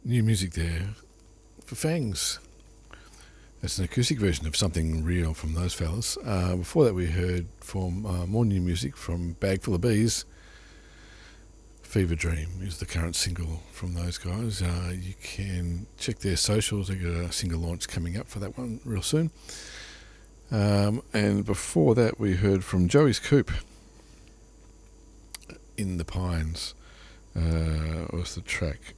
New music there for Fangs. That's an acoustic version of Something Real from those fellas. Before that we heard from more new music from Bag Full of Bees. Fever Dream is the current single from those guys. You can check their socials. They've got a single launch coming up for that one real soon. And before that we heard from Joey's Coop, In the Pines. Was the track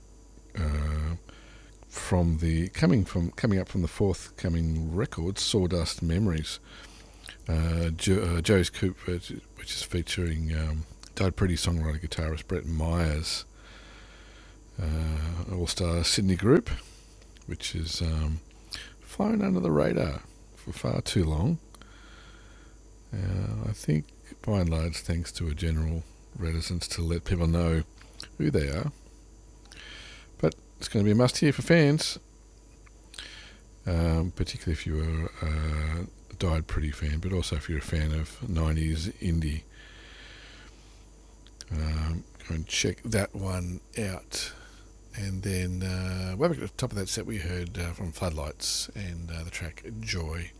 from the coming up from the forthcoming record, Sawdust Memories. Joey's Coop, which is featuring Died Pretty songwriter guitarist Brett Myers, all-star Sydney group, which is flown under the radar for far too long. I think by and large thanks to a general reticence to let people know who they are. But it's going to be a must-hear for fans, particularly if you are a Died Pretty fan, but also if you're a fan of 90s indie. Go and check that one out. And then way back at the top of that set we heard from Floodlights and the track Joy.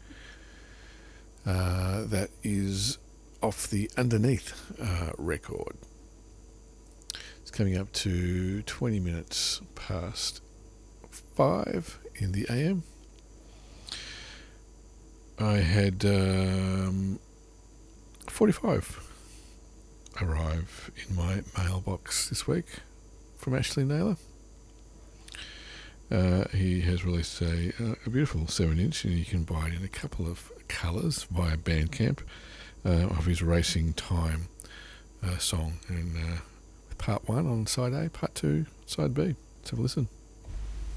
That is off the Underneath record. It's coming up to 20 minutes past 5 in the AM. I had 45 arrive in my mailbox this week from Ashley Naylor. He has released a beautiful 7-inch, and you can buy it in a couple of colours via Bandcamp, of his Racing Time song. And part 1 on side A, part 2 side B. Let's have a listen.